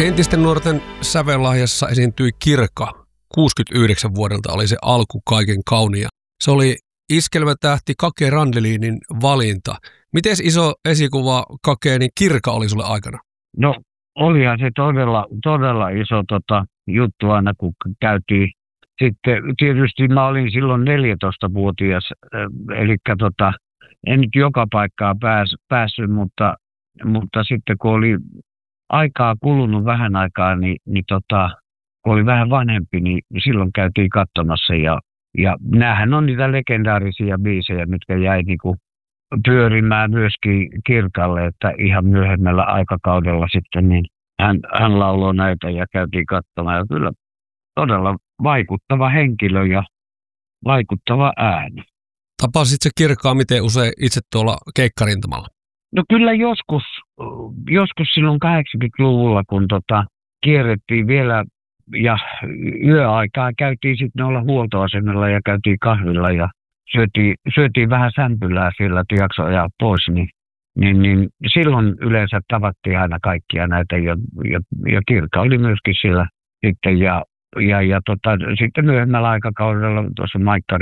Entisten nuorten sävellahjassa esiintyi Kirka. 69 vuodelta oli se alku kaiken kaunia. Se oli iskelmätähti Kake Randelinin valinta. Miten iso esikuva Kakeen Kirka oli sulle aikana? No olihan se todella iso juttu aina, kun käytiin. Sitten tietysti mä olin silloin 14-vuotias, eli en nyt joka paikkaan päässyt, mutta sitten kun oli aikaa kulunut vähän aikaa, niin kun oli vähän vanhempi, niin silloin käytiin katsomassa. Ja näähän on niitä legendaarisia biisejä, mitkä jäi niinku pyörimään myöskin Kirkalle, että ihan myöhemmällä aikakaudella sitten niin hän lauloi näitä ja käytiin katsomaan. Ja kyllä todella vaikuttava henkilö ja vaikuttava ääni. Tapasit se Kirkaa miten usein itse tuolla keikkarintamalla? No kyllä joskus silloin 80-luvulla, kun kierrettiin vielä ja yöaikaa käytiin sitten olla huoltoasemilla ja käytiin kahvilla ja syötiin vähän sämpylää siellä, että jakso ajaa pois, niin silloin yleensä tavattiin aina kaikkia näitä ja Kirka oli myöskin siellä sitten ja sitten myöhemmällä aikakaudella tuossa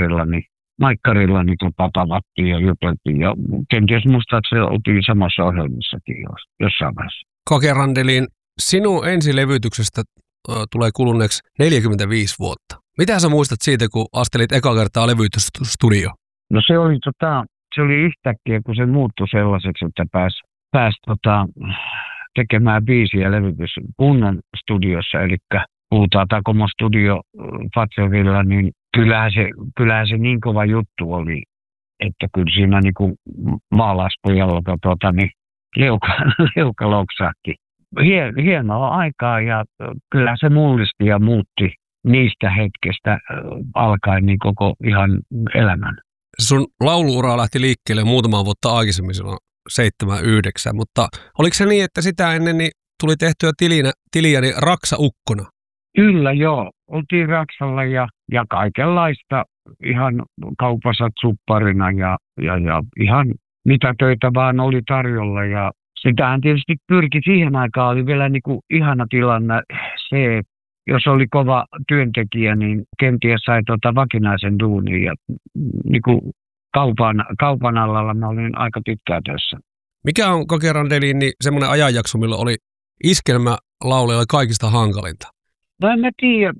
Maikkarilla niin tavattiin ja juteltiin ja kenties muistaakseni oltiin samassa ohjelmissakin jossain vaiheessa. Kake Randelin, sinun ensilevytyksestä tulee kuluneeksi 45 vuotta. Mitä sä muistat siitä, kun astelit eka kertaa levytysstudioon? No se oli yhtäkkiä, kun se muuttui sellaiseksi, että pääsi tekemään biisiä levytys kunnan studiossa, eli puhutaan Takomo Studio Fatsevilla, niin kyllähän se niin kova juttu oli, että kyllä siinä niinku maalaispojalla niin leuka loksahti. Hienoa aikaa ja kyllä se mullisti ja muutti niistä hetkestä alkaen niin koko ihan elämän. Sun lauluura lähti liikkeelle muutama vuotta aikaisemmin, silloin 7-9, mutta oliko se niin, että sitä ennen niin tuli tehtyä tiliä niin Raksa-ukkona? Kyllä joo, oltiin Raksalla ja kaikenlaista ihan kaupassa supparina ja ihan mitä töitä vaan oli tarjolla ja sitähän tietysti pyrki siihen aikaan, oli vielä niin kuin ihana tilanne se, jos oli kova työntekijä, niin kenties sai vakinaisen duunin ja niin kuin kaupan alalla mä olin aika pitkään tässä. Mikä on Kake Randelin niin semmoinen ajanjakso, milloin oli iskelmälaulajalla kaikista hankalinta? No en mä tiedä.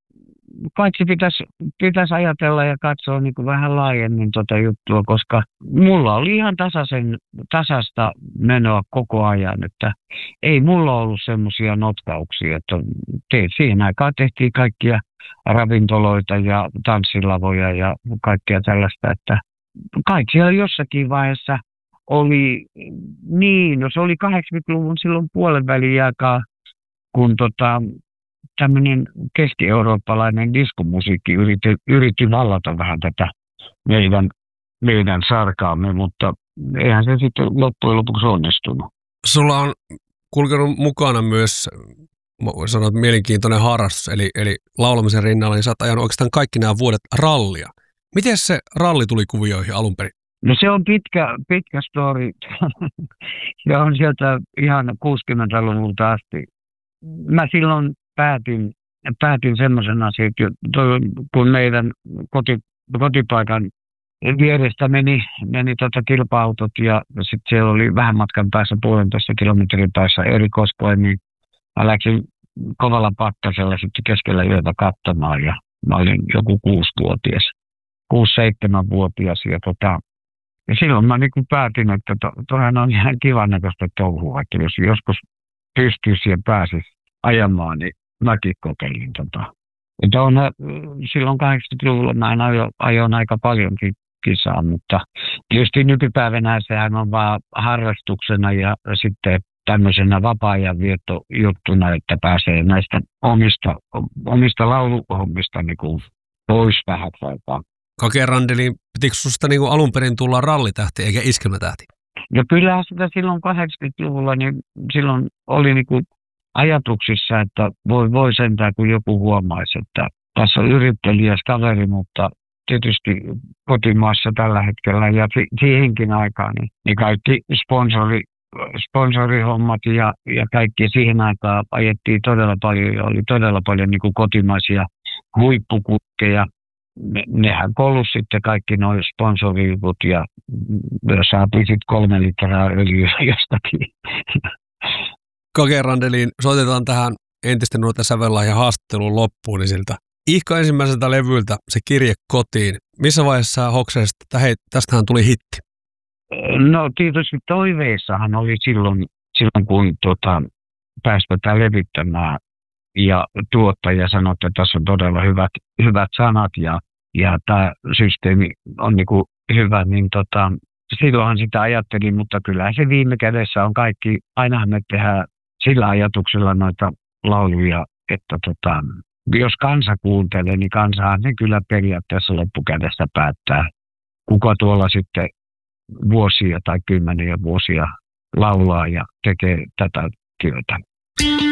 Kaikki pitäisi ajatella ja katsoa niin kuin vähän laajemmin juttua, koska mulla oli ihan tasasta menoa koko ajan, että ei mulla ollut semmoisia notkauksia, että siihen aikaan tehtiin kaikkia ravintoloita ja tanssilavoja ja kaikkea tällaista, että kaikki siellä jossakin vaiheessa oli niin, no se oli 80-luvun silloin puolen välin aikaa, kun tämmöinen keski-eurooppalainen diskomusiikki yritti vallata vähän tätä meidän sarkaamme, mutta eihän se sitten loppujen lopuksi onnistunut. Sulla on kulkenut mukana myös, voin sanoa, mielenkiintoinen harrastus, eli laulamisen rinnalla, niin sä oot ajanut oikeastaan kaikki nämä vuodet rallia. Miten se ralli tuli kuvioihin alun perin? No se on pitkä story. Se on sieltä ihan 60-luvulta asti. Mä silloin päätin semmoisen asian, että kun meidän kotipaikan vierestä meni kilpa-autot ja sitten siellä oli vähän matkan päässä 1,5 kilometrin päässä erikoiskoe, niin mä läksin kovalla pakkasella sitten keskellä yötä katsomaan ja mä olin joku 6-7-vuotias ja silloin mä niin päätin, että toihan on ihan kivan näköistä touhua, että jos joskus pystyisi ja pääsisi ajamaan, niin mäkin kokeilin Että silloin 80-luvulla mä ajoin aika paljonkin kisaa, mutta tietysti nykypäivänä sehän on vaan harrastuksena ja sitten tämmöisenä vapaa-ajan viettojuttuna, että pääsee näistä omista lauluhommista niin kuin pois vähäksi aikaa. Kake Randelin, pitikö susta niin kuin alun perin tulla rallitähti eikä iskelmätähti? No kyllähän sitä silloin 80-luvulla, niin silloin oli niin kuin ajatuksissa, että voi sentään, kun joku huomaisi, että tässä on yrittelijäs kaveri, mutta tietysti kotimaassa tällä hetkellä ja siihenkin aikaan, niin kaikki sponsorihommat ja kaikki. Siihen aikaan ajettiin todella paljon ja oli todella paljon niin kuin kotimaisia huippukukkeja. Nehän kolus sitten kaikki nuo sponsorijutut ja saatiin sitten 3 litraa öljyä jostakin. Kake Randelin, soitetaan tähän entisten nuorten Sävellahja haastattelun loppuun, niin siltä ihka ensimmäiseltä levyltä se kirje kotiin. Missä vaiheessa hoksasit, että hei, tästähän tuli hitti? No tietysti toiveissahan oli silloin kun päästetään levittämään ja tuottaja sanoi, että tässä on todella hyvät sanat ja tämä systeemi on niinku hyvä, niin silloinhan sitä ajattelin, mutta kyllähän se viime kädessä on kaikki, ainahan me tehdään sillä ajatuksella noita lauluja, että jos kansa kuuntelee, niin kansahan ne kyllä periaatteessa loppukädessä päättää, kuka tuolla sitten vuosia tai kymmeniä vuosia laulaa ja tekee tätä työtä.